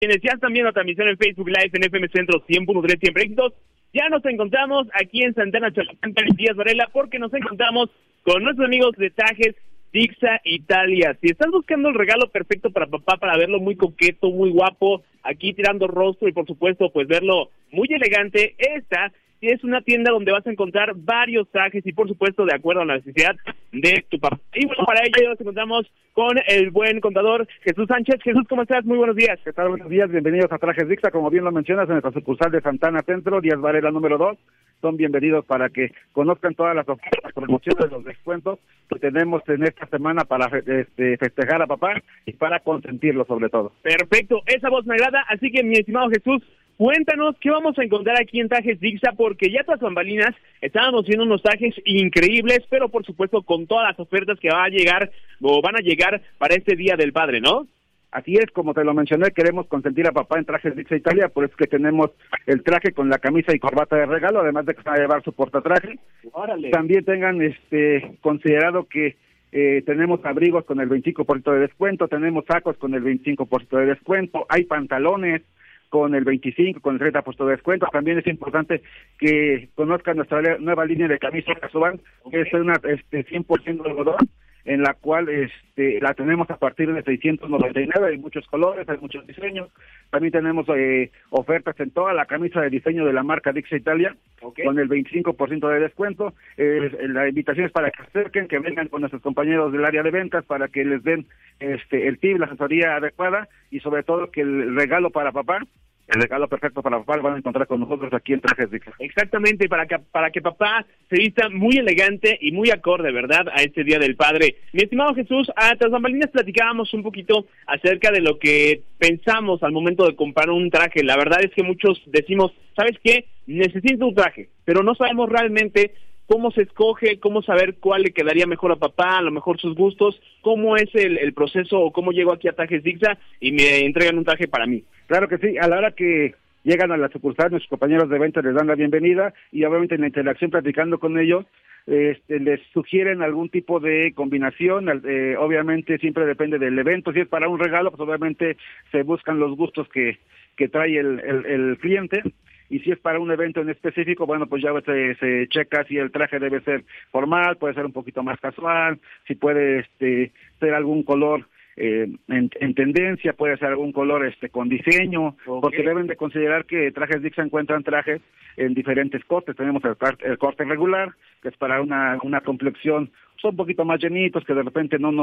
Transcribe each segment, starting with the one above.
Quienes ya están viendo la transmisión en Facebook Live en FM Centro 100.3 Siempre Éxitos, ya nos encontramos aquí en Santana Chalacán, en Díaz Varela, porque nos encontramos con nuestros amigos de Trajes Dixa Italia. Si estás buscando el regalo perfecto para papá, para verlo muy coqueto, muy guapo, aquí tirando rostro y por supuesto pues verlo muy elegante, esta es una tienda donde vas a encontrar varios trajes y por supuesto de acuerdo a la necesidad de tu papá. Y bueno, para ello nos encontramos con el buen contador Jesús Sánchez. Jesús, ¿cómo estás? Muy buenos días. ¿Qué tal? Buenos días, bienvenidos a Trajes Dixa, como bien lo mencionas, en nuestra sucursal de Santana Centro, Díaz Varela número 2. Son bienvenidos para que conozcan todas las ofertas, promociones, los descuentos que tenemos en esta semana para festejar a papá y para consentirlo sobre todo. Perfecto, esa voz me agrada, así que mi estimado Jesús, cuéntanos qué vamos a encontrar aquí en Trajes Dixa, porque ya tras bambalinas estábamos viendo unos trajes increíbles, pero por supuesto con todas las ofertas que van a llegar para este Día del Padre, ¿no? Así es, como te lo mencioné, queremos consentir a papá en Trajes Dixa Italia, por eso que tenemos el traje con la camisa y corbata de regalo, además de que se va a llevar su portatraje. ¡Órale! También tengan considerado que tenemos abrigos con el 25% de descuento, tenemos sacos con el 25% de descuento, hay pantalones con el 25%, con el 30% de descuento. También es importante que conozcan nuestra nueva línea de camisas casual, que es una 100% de algodón, en la cual la tenemos a partir de 699, hay muchos colores, hay muchos diseños. También tenemos ofertas en toda la camisa de diseño de la marca Dixa Italia, con el 25% de descuento. La invitación es para que se acerquen, que vengan con nuestros compañeros del área de ventas para que les den el tip, la asesoría adecuada y sobre todo que el regalo para papá, el regalo perfecto para papá, lo van a encontrar con nosotros aquí en Trajes Dixa. Exactamente, para que papá se vista muy elegante y muy acorde, ¿verdad?, a este Día del Padre. Mi estimado Jesús, tras bambalinas platicábamos un poquito acerca de lo que pensamos al momento de comprar un traje. La verdad es que muchos decimos, ¿sabes qué? Necesito un traje, pero no sabemos realmente cómo se escoge, cómo saber cuál le quedaría mejor a papá, a lo mejor sus gustos, cómo es el proceso o cómo llego aquí a Trajes Dixa y me entregan un traje para mí. Claro que sí, a la hora que llegan a la sucursal, nuestros compañeros de venta les dan la bienvenida y obviamente en la interacción platicando con ellos, les sugieren algún tipo de combinación, obviamente siempre depende del evento. Si es para un regalo, pues obviamente se buscan los gustos que trae el cliente. Y si es para un evento en específico, bueno, pues ya se checa si el traje debe ser formal, puede ser un poquito más casual, si puede ser algún color en tendencia, puede ser algún color con diseño, porque deben de considerar que Trajes Dixa encuentran trajes en diferentes cortes. Tenemos el corte regular, que es para una complexión, son un poquito más llenitos, que de repente no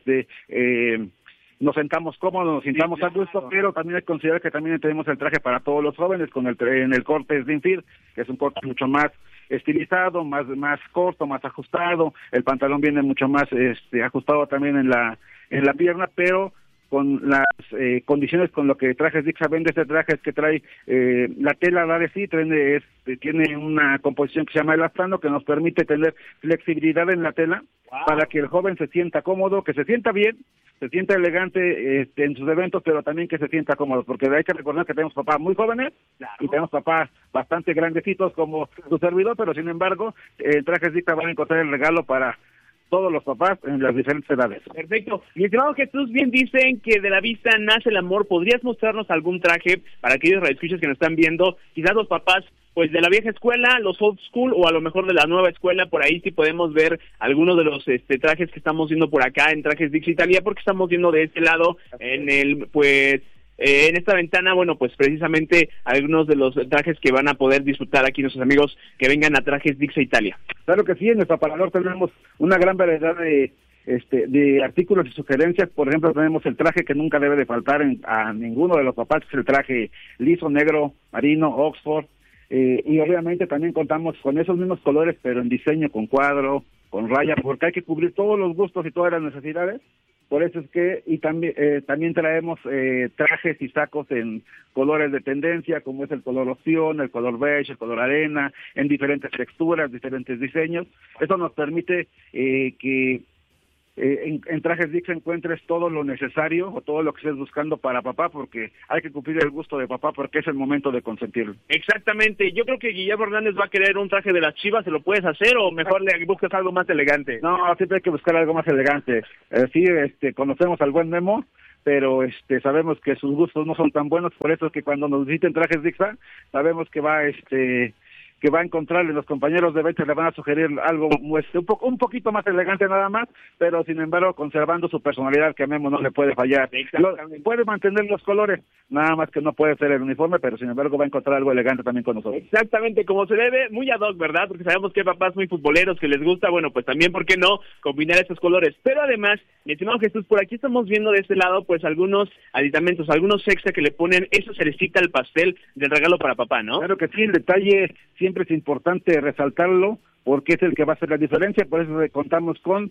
nos sentamos cómodos, nos sintamos a gusto, pero también hay que considerar que también tenemos el traje para todos los jóvenes en el corte Slim Fit, que es un corte mucho más estilizado, más corto, más ajustado. El pantalón viene mucho más ajustado también en la pierna, pero con las condiciones con lo que Trajes Dixa vende. Este traje es que trae la tela sí, tiene una composición que se llama elastano, que nos permite tener flexibilidad en la tela. Wow. Para que el joven se sienta cómodo, que se sienta bien, se sienta elegante en sus eventos, pero también que se sienta cómodo, porque hay que recordar que tenemos papás muy jóvenes, claro, y tenemos papás bastante grandecitos como su servidor, pero sin embargo, Trajes Dixa van a encontrar el regalo para todos los papás en las diferentes edades. Perfecto. Mi estimado Jesús, bien dicen que de la vista nace el amor. ¿Podrías mostrarnos algún traje para aquellos radioescuchas que nos están viendo? Quizás los papás pues de la vieja escuela, los old school, o a lo mejor de la nueva escuela. Por ahí sí podemos ver algunos de los trajes que estamos viendo por acá en Trajes Dixa Italia, porque estamos viendo de este lado en esta ventana, bueno, pues precisamente algunos de los trajes que van a poder disfrutar aquí nuestros amigos que vengan a Trajes Dixa Italia. Claro que sí, en nuestro aparador tenemos una gran variedad de artículos y sugerencias. Por ejemplo, tenemos el traje que nunca debe de faltar a ninguno de los papás, que es el traje liso, negro, marino, Oxford, y obviamente también contamos con esos mismos colores, pero en diseño, con cuadro, con raya, porque hay que cubrir todos los gustos y todas las necesidades. Por eso es que, y también traemos trajes y sacos en colores de tendencia, como es el color opción, el color beige, el color arena, en diferentes texturas, diferentes diseños. Eso nos permite que en Trajes Dixa encuentres todo lo necesario o todo lo que estés buscando para papá, porque hay que cumplir el gusto de papá, porque es el momento de consentirlo. Exactamente. Yo creo que Guillermo Hernández va a querer un traje de las Chivas. ¿Se lo puedes hacer o mejor le buscas algo más elegante? No, siempre hay que buscar algo más elegante. Sí, conocemos al buen Memo, pero sabemos que sus gustos no son tan buenos, por eso es que cuando nos visiten trajes Dixa, sabemos que va a encontrarle los compañeros de venta, le van a sugerir algo un poquito más elegante nada más, pero sin embargo conservando su personalidad, que a Memo no le puede fallar. Puede mantener los colores, nada más que no puede ser el uniforme, pero sin embargo va a encontrar algo elegante también con nosotros. Exactamente, como se debe, muy ad hoc, ¿verdad? Porque sabemos que hay papás muy futboleros que les gusta, bueno, pues también, ¿por qué no?, combinar estos colores. Pero además, mi estimado Jesús, por aquí estamos viendo de este lado, pues algunos aditamentos, algunos extra que le ponen esa cerecita al pastel del regalo para papá, ¿no? Claro que sí, el detalle siempre es importante resaltarlo, porque es el que va a hacer la diferencia. Por eso contamos con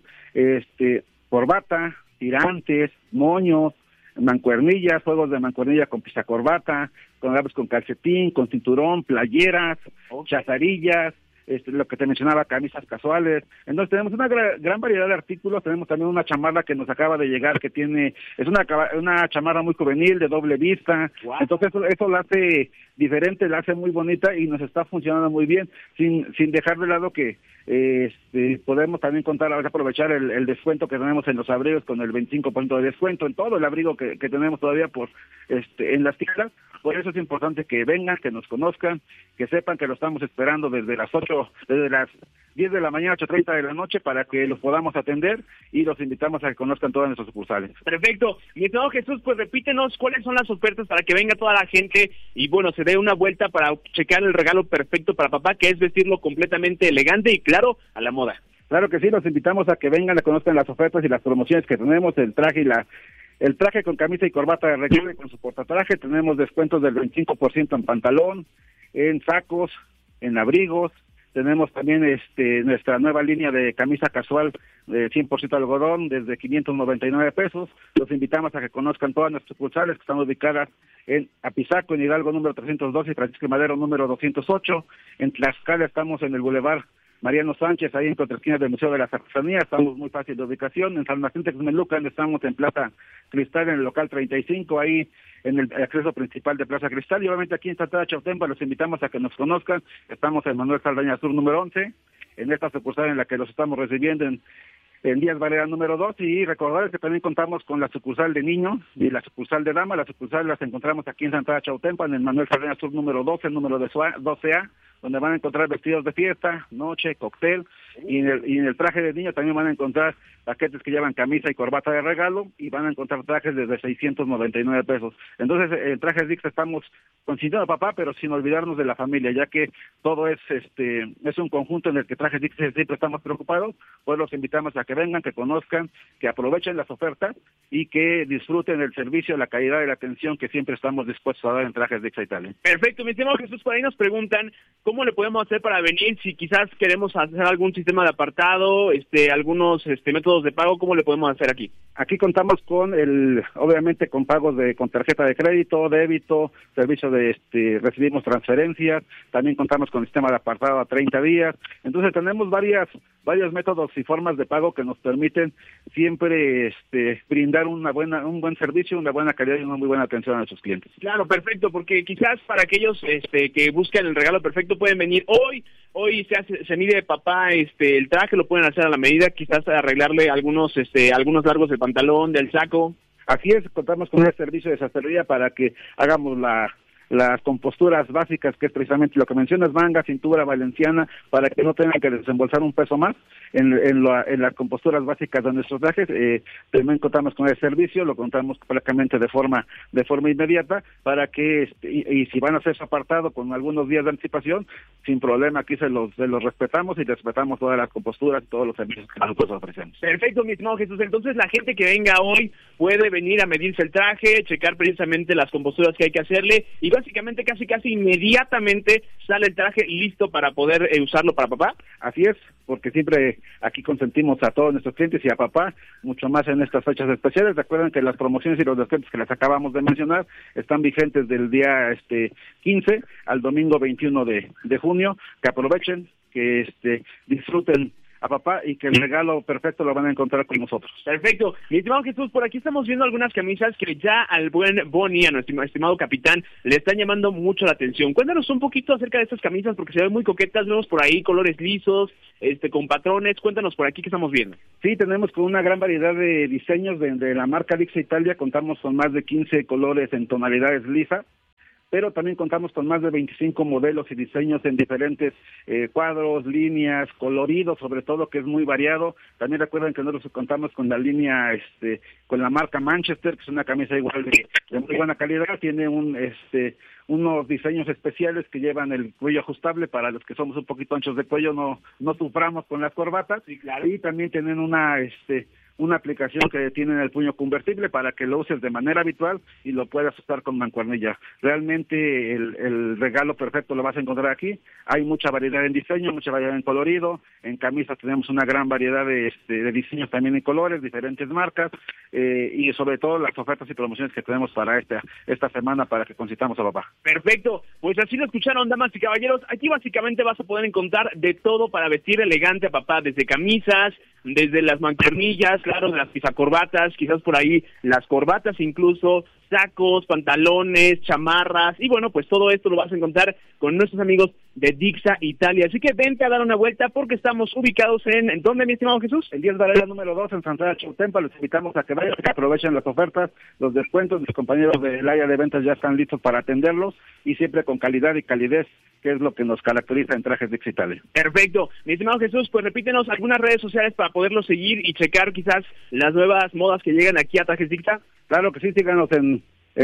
corbata, tirantes, moños, mancuernillas, juegos de mancuernilla con pisacorbata, con calcetín, con cinturón, playeras, chazarillas, lo que te mencionaba, camisas casuales. Entonces tenemos una gran variedad de artículos. Tenemos también una chamarra que nos acaba de llegar, que es una chamarra muy juvenil, de doble vista. Wow. Entonces eso la hace diferente, la hace muy bonita y nos está funcionando muy bien, sin dejar de lado que podemos también aprovechar el descuento que tenemos en los abrigos, con el 25% de descuento en todo el abrigo que tenemos todavía en las tiendas. Por eso es importante que vengan, que nos conozcan, que sepan que lo estamos esperando desde las 10 de la mañana, 8:30 de la noche, para que los podamos atender, y los invitamos a que conozcan todas nuestras sucursales. Perfecto. Mi estimado Jesús, pues repítenos cuáles son las ofertas para que venga toda la gente y bueno, se dé una vuelta para checar el regalo perfecto para papá, que es vestirlo completamente elegante y claro, a la moda. Claro que sí, los invitamos a que vengan, a conozcan las ofertas y las promociones que tenemos, el traje con camisa y corbata de reclame con su portatraje. Tenemos descuentos del 25% en pantalón, en sacos, en abrigos. Tenemos también nuestra nueva línea de camisa casual de 100% algodón desde 599 pesos. Los invitamos a que conozcan todas nuestras sucursales, que están ubicadas en Apizaco, en Hidalgo número 312 y Francisco Madero número 208. En Tlaxcala estamos en el Boulevard Mariano Sánchez, ahí en contraesquina del Museo de las Artesanías. Estamos muy fácil de ubicación. En San Martín Texmelucan estamos en Plaza Cristal, en el local 35, ahí en el acceso principal de Plaza Cristal. Y obviamente aquí en Santana Chautempa los invitamos a que nos conozcan. Estamos en Manuel Saldaña Sur número 11, en esta sucursal en la que los estamos recibiendo en Díaz Valera número 2, y recordarles que también contamos con la sucursal de niños y la sucursal de dama. Las sucursales las encontramos aquí en Santana Chautempa, en el Manuel Saldaña Sur número 12, número de 12A, donde van a encontrar vestidos de fiesta, noche, cóctel, y en el traje de niño también van a encontrar paquetes que llevan camisa y corbata de regalo, y van a encontrar trajes desde 699 pesos. Entonces, en Trajes Dixa estamos consintiendo a papá, pero sin olvidarnos de la familia, ya que todo es un conjunto en el que Trajes Dixa siempre estamos preocupados. Pues los invitamos a que vengan, que conozcan, que aprovechen las ofertas y que disfruten el servicio, la calidad y la atención que siempre estamos dispuestos a dar en Trajes Dixa Italia. Perfecto, mi estimado Jesús. Por ahí nos preguntan cómo le podemos hacer para venir, si quizás queremos hacer algún sistema de apartado, algunos métodos de pago. ¿Cómo le podemos hacer aquí? Aquí contamos obviamente con pagos con tarjeta de crédito, débito, servicio recibimos transferencias, también contamos con sistema de apartado a 30 días. Entonces tenemos varios métodos y formas de pago que nos permiten siempre brindar un buen servicio, una buena calidad y una muy buena atención a nuestros clientes. Claro, perfecto, porque quizás para aquellos que buscan el regalo perfecto pueden venir hoy se mide papá el traje, lo pueden hacer a la medida, quizás arreglarle algunos largos del pantalón, del saco. Así es, contamos con un servicio de sastrería para que hagamos las composturas básicas, que es precisamente lo que mencionas, manga, cintura, valenciana, para que no tengan que desembolsar un peso más en las composturas básicas de nuestros trajes. También contamos con el servicio, lo contamos prácticamente de forma inmediata, para que y si van a hacer su apartado con algunos días de anticipación, sin problema, aquí se los respetamos y respetamos todas las composturas y todos los servicios que nosotros ofrecemos. Perfecto, mi estimado Jesús. Entonces la gente que venga hoy puede venir a medirse el traje, checar precisamente las composturas que hay que hacerle, y básicamente casi inmediatamente sale el traje listo para poder usarlo para papá. Así es, porque siempre aquí consentimos a todos nuestros clientes y a papá, mucho más en estas fechas especiales. Recuerden que las promociones y los descuentos que les acabamos de mencionar están vigentes del día 15 al domingo 21 de junio. Que aprovechen, que disfruten a papá y que el regalo perfecto lo van a encontrar con nosotros. Perfecto. Mi estimado Jesús, por aquí estamos viendo algunas camisas que ya al buen Boni, a nuestro estimado capitán, le están llamando mucho la atención. Cuéntanos un poquito acerca de estas camisas porque se ven muy coquetas, vemos por ahí colores lisos, con patrones. Cuéntanos por aquí qué estamos viendo. Sí, tenemos con una gran variedad de diseños de la marca Dixa Italia, contamos con más de 15 colores en tonalidades lisa, pero también contamos con más de 25 modelos y diseños en diferentes cuadros, líneas, coloridos, sobre todo, que es muy variado. También recuerden que nosotros contamos con la línea, con la marca Manchester, que es una camisa igual de muy buena calidad, tiene unos diseños especiales que llevan el cuello ajustable para los que somos un poquito anchos de cuello, no suframos con las corbatas. Sí, claro. Y también tienen una aplicación que tiene en el puño convertible para que lo uses de manera habitual y lo puedas usar con mancuernilla. Realmente el regalo perfecto lo vas a encontrar aquí. Hay mucha variedad en diseño, mucha variedad en colorido. En camisas tenemos una gran variedad de diseños también en colores, diferentes marcas, y sobre todo las ofertas y promociones que tenemos para esta semana para que consintamos a papá. Perfecto, pues así lo escucharon, damas y caballeros. Aquí básicamente vas a poder encontrar de todo para vestir elegante a papá, desde camisas, desde las mancuernillas, claro, de las pizacorbatas, quizás por ahí las corbatas incluso, sacos, pantalones, chamarras, y bueno, pues todo esto lo vas a encontrar con nuestros amigos de Dixa Italia. Así que vente a dar una vuelta porque estamos ubicados ¿en dónde, mi estimado Jesús? En 10 Varela número 2 en Santana Chautempa. Los invitamos a que vayan, que aprovechen las ofertas, los descuentos. Mis compañeros del área de ventas ya están listos para atenderlos y siempre con calidad y calidez, que es lo que nos caracteriza en Trajes Dixa Italia. Perfecto. Mi estimado Jesús, pues repítenos algunas redes sociales para poderlos seguir y checar quizás las nuevas modas que llegan aquí a Trajes Dixa. Claro que sí, síganos en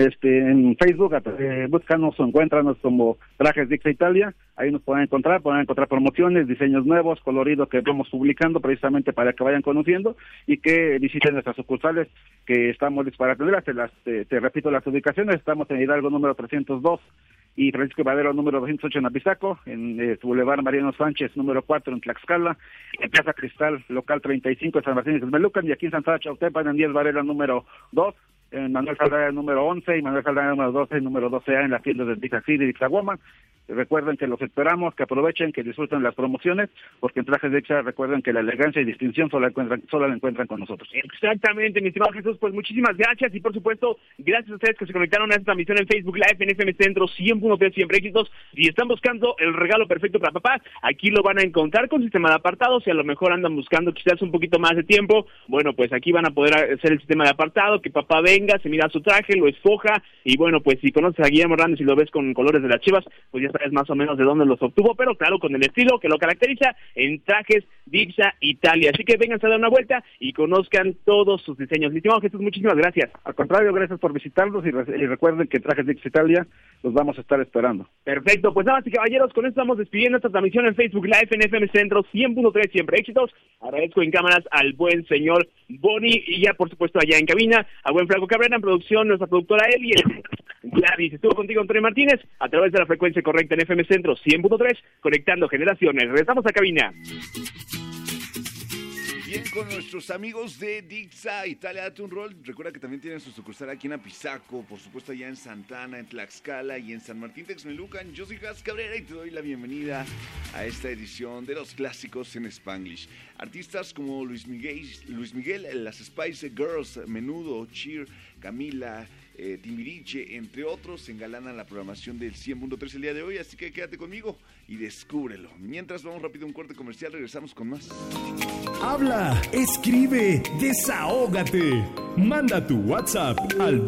Facebook, búscanos o encuéntranos como Trajes Dixa Italia. Ahí nos pueden encontrar promociones, diseños nuevos, coloridos que vamos publicando precisamente para que vayan conociendo y que visiten nuestras sucursales que estamos listos para atenderlas. Te repito las ubicaciones, estamos en Hidalgo número 302 y Francisco Madero número 208 en Apizaco, en Boulevard Mariano Sánchez número 4 en Tlaxcala, en Plaza Cristal local 35 en San Martín de Xmelucan y aquí en Santana Chautempa en 10 Varela número 2, en Manuel Saldaña número 11 y Manuel Saldaña número 12 y número 12A en la tienda de Dixa City y Dixaguama. Recuerden que los esperamos, que aprovechen, que disfruten las promociones, porque en Trajes Dixa recuerden que la elegancia y distinción solo la encuentran con nosotros. Exactamente, mi estimado Jesús, pues muchísimas gracias y por supuesto, gracias a ustedes que se conectaron a esta transmisión en Facebook Live en FM Centro 100.3 Siempre Éxitos. Si están buscando el regalo perfecto para papá, aquí lo van a encontrar con sistema de apartados. Si a lo mejor andan buscando quizás un poquito más de tiempo, bueno, pues aquí van a poder hacer el sistema de apartado, que papá venga, se mira su traje, lo esfoja y bueno, pues si conoces a Guillermo Hernández y lo ves con colores de las Chivas, pues ya sabes más o menos de dónde los obtuvo, pero claro, con el estilo que lo caracteriza en Trajes Dixa Italia. Así que vénganse a dar una vuelta y conozcan todos sus diseños. Mi estimado Jesús, muchísimas gracias. Al contrario, gracias por visitarnos y recuerden que Trajes Dixa Italia los vamos a estar esperando. Perfecto, pues damas y caballeros, con esto estamos despidiendo esta transmisión en Facebook Live en FM Centro 100.3 Siempre Éxitos. Agradezco en cámaras al buen señor Boni y ya por supuesto allá en cabina, a buen Flaco Cabrera en producción, nuestra productora Eli. Gladys, estuvo contigo Antonio Martínez a través de la frecuencia correcta en FM Centro 100.3, conectando generaciones. Regresamos a cabina. Bien, con nuestros amigos de Dixa Italia, date un rol. Recuerda que también tienen su sucursal aquí en Apizaco, por supuesto allá en Santana, en Tlaxcala y en San Martín Texmelucan. Yo soy Gas Cabrera y te doy la bienvenida a esta edición de los clásicos en Spanglish. Artistas como Luis Miguel, las Spice Girls, Menudo, Cheer, Camila, Timbiriche, entre otros, engalanan la programación del 100.3 el día de hoy, así que quédate conmigo y descúbrelo. Mientras vamos rápido a un corte comercial, regresamos con más. Habla, escribe, desahógate. Manda tu WhatsApp al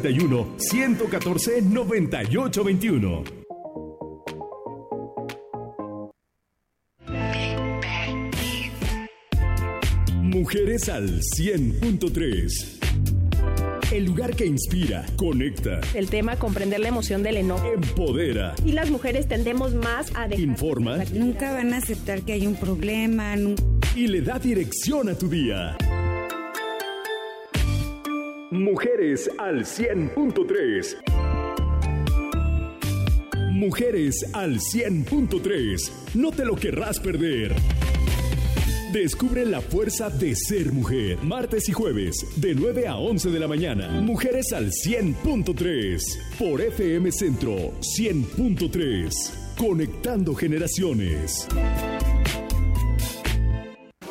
241-114-9821. Mujeres al 100.3. El lugar que inspira, conecta. El tema, comprender la emoción del enojo. Empodera. Y las mujeres tendemos más a dejar... Informa. Nunca van a aceptar que hay un problema. Y le da dirección a tu día. Mujeres al 100.3. Mujeres al 100.3. No te lo querrás perder. Descubre la fuerza de ser mujer. Martes y jueves, de 9 a 11 de la mañana. Mujeres al 100.3. Por FM Centro 100.3. Conectando generaciones.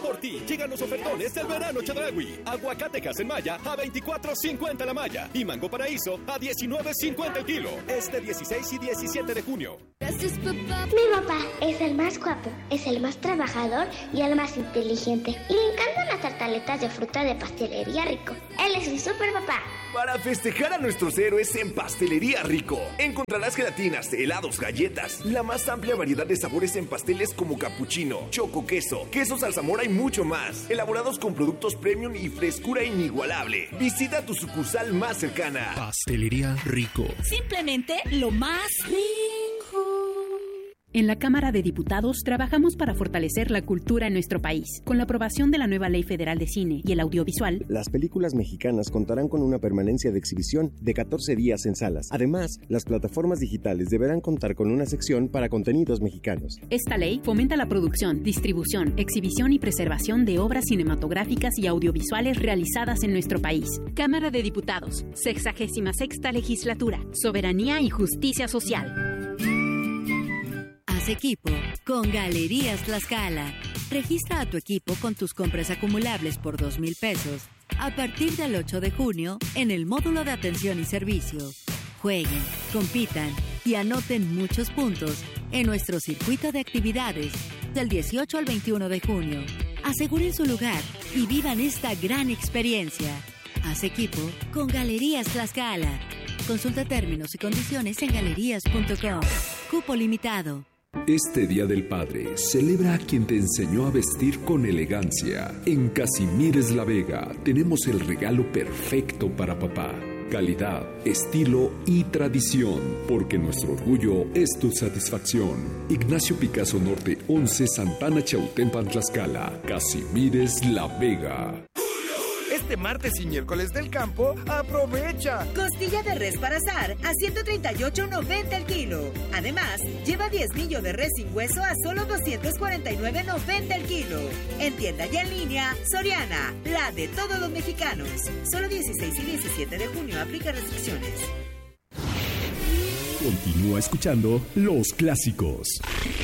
el verano Chedraui. Aguacatejas en malla a $24.50 la malla. Y mango paraíso a $19.50 el kilo. Este 16 y 17 de junio. Mi papá es el más guapo, es el más trabajador y el más inteligente. Y le encantan las tartaletas de fruta de Pastelería Rico. Él es mi super papá. Para festejar a nuestros héroes en Pastelería Rico, encontrarás gelatinas, helados, galletas, la más amplia variedad de sabores en pasteles como capuchino, choco queso, queso zarzamora y mucho más, elaborados con productos premium y frescura inigualable. Visita tu sucursal más cercana. Pastelería Rico. Simplemente lo más rico. En la Cámara de Diputados trabajamos para fortalecer la cultura en nuestro país. Con la aprobación de la nueva Ley Federal de Cine y el Audiovisual, las películas mexicanas contarán con una permanencia de exhibición de 14 días en salas. Además, las plataformas digitales deberán contar con una sección para contenidos mexicanos. Esta ley fomenta la producción, distribución, exhibición y preservación de obras cinematográficas y audiovisuales realizadas en nuestro país. Cámara de Diputados, 66ª Legislatura, Soberanía y Justicia Social. Haz equipo con Galerías Tlaxcala. Registra a tu equipo con tus compras acumulables por $2,000 a partir del 8 de junio en el módulo de atención y servicio. Jueguen, compitan y anoten muchos puntos en nuestro circuito de actividades del 18 al 21 de junio. Aseguren su lugar y vivan esta gran experiencia. Haz equipo con Galerías Tlaxcala. Consulta términos y condiciones en galerías.com. Cupo limitado. Este Día del Padre, celebra a quien te enseñó a vestir con elegancia. En Casimires La Vega tenemos el regalo perfecto para papá. Calidad, estilo y tradición, porque nuestro orgullo es tu satisfacción. Ignacio Picasso Norte 11, Santana Chautempan, Tlaxcala. Casimires La Vega. Este martes y miércoles del campo, aprovecha. Costilla de res para asar a $138.90 el kilo. Además, lleva 10 millos de res sin hueso a solo $249.90 el kilo. En tienda y en línea, Soriana, la de todos los mexicanos. Solo 16 y 17 de junio aplica restricciones. Continúa escuchando Los Clásicos.